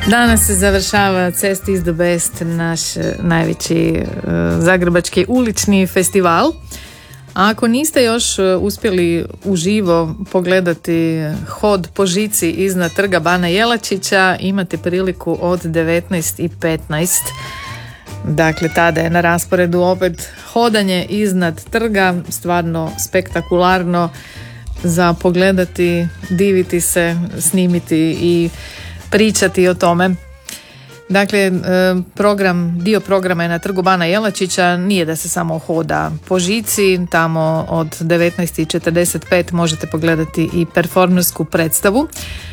Danas se završava Cest is the Best, naš najveći zagrebački ulični festival. A ako niste još uspjeli uživo pogledati hod po žici iznad trga Bana Jelačića, imate priliku od 19:15. Dakle, tada je na rasporedu opet hodanje iznad trga, stvarno spektakularno za pogledati, diviti se, snimiti i pričati o tome. Dakle, dio programa je na trgu Bana Jelačića, nije da se samo hoda po žici, tamo od 19:45 možete pogledati i performersku predstavu,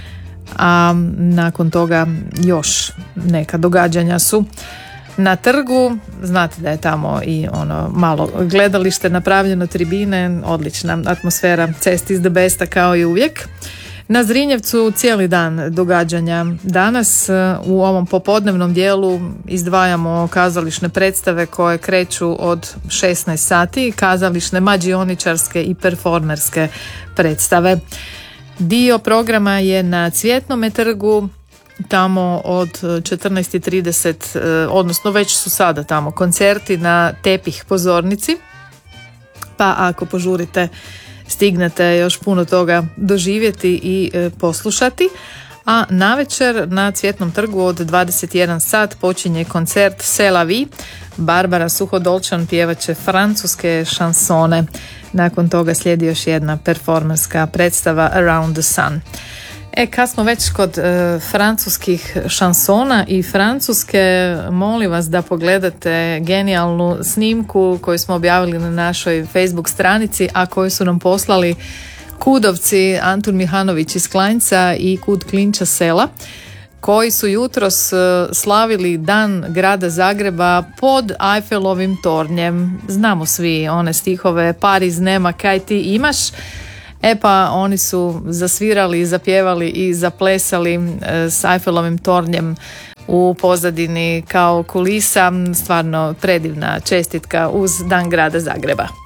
a nakon toga još neka događanja su na trgu. Znate da je tamo i ono malo gledalište napravljeno, tribine, odlična atmosfera, Cest is the Best kao i uvijek. Na Zrinjevcu cijeli dan događanja. Danas u ovom popodnevnom dijelu izdvajamo kazališne predstave koje kreću od 16 sati, kazališne, mađioničarske i performerske predstave. Dio programa je na Cvjetnome trgu, tamo od 14:30, odnosno već su sada tamo koncerti na Tepih pozornici, pa ako požurite stignete još puno toga doživjeti i poslušati. A navečer na Cvjetnom trgu od 21 sat počinje koncert C'est la vie. Barbara Suhodolčan pjevat će francuske šansone. Nakon toga slijedi još jedna performerska predstava Around the Sun. Kad smo već kod francuskih šansona i Francuske, molim vas da pogledate genijalnu snimku koju smo objavili na našoj Facebook stranici, a koju su nam poslali Kudovci Antun Mihanović iz Klanjca i Kud Klinča sela, koji su jutros slavili Dan grada Zagreba pod Eiffelovim tornjem. Znamo svi one stihove Pariz nema kaj ti imaš. Pa oni su zasvirali, zapjevali i zaplesali s Eiffelovim tornjem u pozadini kao kulisa. Stvarno predivna čestitka uz Dan grada Zagreba.